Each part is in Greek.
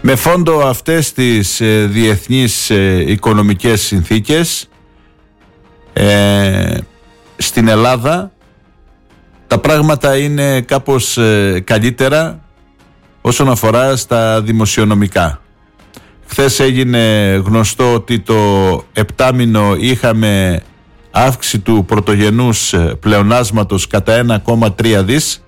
Με φόντο αυτές τις διεθνείς οικονομικές συνθήκες, στην Ελλάδα τα πράγματα είναι κάπως καλύτερα όσον αφορά στα δημοσιονομικά. Χθες έγινε γνωστό ότι το επτάμηνο είχαμε αύξηση του πρωτογενούς πλεονάσματος κατά 1,3 δις,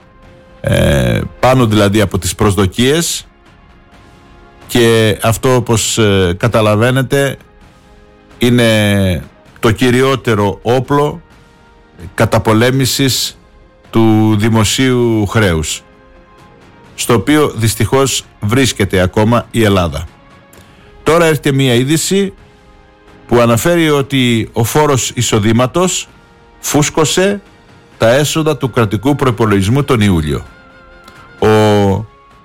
πάνω δηλαδή από τις προσδοκίες, και αυτό, όπως καταλαβαίνετε, είναι το κυριότερο όπλο καταπολέμησης του δημοσίου χρέους, στο οποίο δυστυχώς βρίσκεται ακόμα η Ελλάδα. Τώρα έρχεται μία είδηση που αναφέρει ότι ο φόρος εισοδήματος φούσκωσε τα έσοδα του κρατικού προϋπολογισμού τον Ιούλιο. Ο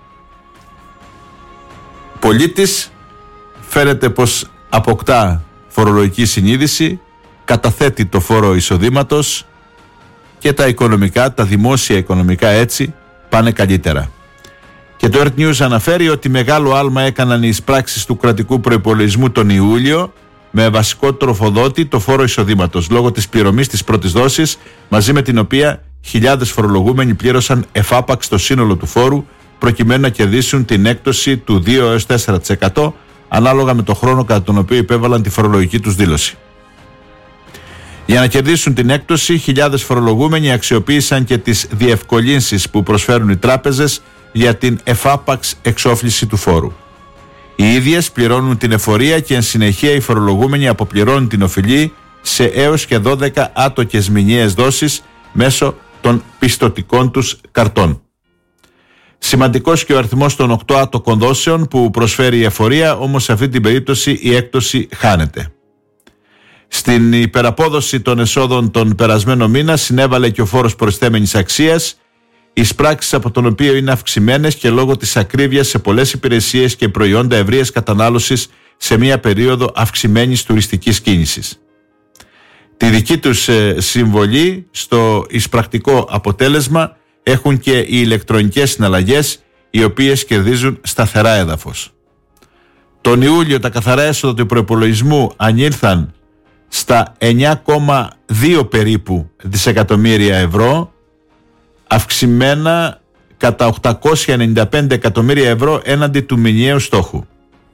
πολίτης φαίνεται πως αποκτά φορολογική συνείδηση, καταθέτει το φόρο εισοδήματος και τα οικονομικά, τα δημόσια οικονομικά έτσι πάνε καλύτερα. Και το Earth News αναφέρει ότι μεγάλο άλμα έκαναν οι εισπράξεις του κρατικού προϋπολογισμού τον Ιούλιο, με βασικό τροφοδότη το φόρο εισοδήματος, λόγω της πληρωμής της πρώτης δόσης, μαζί με την οποία χιλιάδες φορολογούμενοι πλήρωσαν εφάπαξ το σύνολο του φόρου, προκειμένου να κερδίσουν την έκπτωση του 2-4% ανάλογα με το χρόνο κατά τον οποίο υπέβαλαν τη φορολογική τους δήλωση. Για να κερδίσουν την έκπτωση, χιλιάδες φορολογούμενοι αξιοποίησαν και τις διευκολύνσεις που προσφέρουν οι τράπεζες για την εφάπαξ εξόφληση του φόρου. Οι ίδιες πληρώνουν την εφορία και εν συνεχεία οι φορολογούμενοι αποπληρώνουν την οφειλή σε έως και 12 άτοκες μηνιαίες δόσεις μέσω των πιστωτικών τους καρτών. Σημαντικός και ο αριθμός των 8 άτοκων δόσεων που προσφέρει η εφορία, όμως σε αυτή την περίπτωση η έκπτωση χάνεται. Στην υπεραπόδοση των εσόδων τον περασμένο μήνα συνέβαλε και ο φόρος προϊστέμενης αξίας, εισπράξεις από τον οποίο είναι αυξημένες και λόγω της ακρίβειας σε πολλές υπηρεσίες και προϊόντα ευρείας κατανάλωσης σε μια περίοδο αυξημένης τουριστικής κίνησης. Τη δική τους συμβολή στο εισπρακτικό αποτέλεσμα έχουν και οι ηλεκτρονικές συναλλαγές, οι οποίες κερδίζουν σταθερά έδαφος. Τον Ιούλιο τα καθαρά έσοδα του προϋπολογισμού ανήλθαν στα 9,2 περίπου δισεκατομμύρια ευρώ, αυξημένα κατά 895 εκατομμύρια ευρώ έναντι του μηνιαίου στόχου.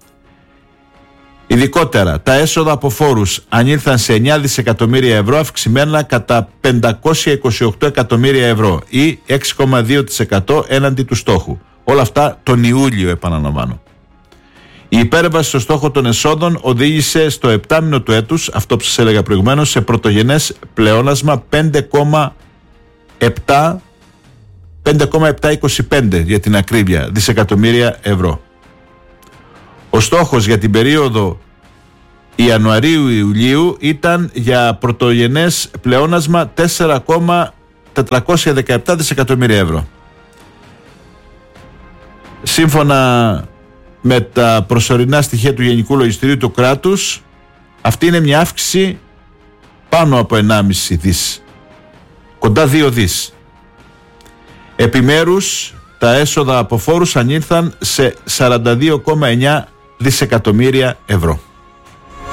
Ειδικότερα, τα έσοδα από φόρους ανήλθαν σε 9 δισεκατομμύρια ευρώ, αυξημένα κατά 528 εκατομμύρια ευρώ ή 6,2% έναντι του στόχου. Όλα αυτά τον Ιούλιο, επαναλαμβάνω. Η υπέρβαση στο στόχο των εσόδων οδήγησε στο επτάμηνο του έτους, αυτό που σας έλεγα προηγουμένως, σε πρωτογενές πλεόνασμα 5,725 για την ακρίβεια δισεκατομμύρια ευρώ. Ο στόχος για την περίοδο Ιανουαρίου-Ιουλίου ήταν για πρωτογενές πλεόνασμα 4,417 δισεκατομμύρια ευρώ. Σύμφωνα με τα προσωρινά στοιχεία του Γενικού Λογιστηρίου του κράτους, αυτή είναι μια αύξηση πάνω από 1,5 δις, κοντά 2 δις. Επιμέρους, τα έσοδα από φόρους ανήλθαν σε 42,9 δισεκατομμύρια ευρώ.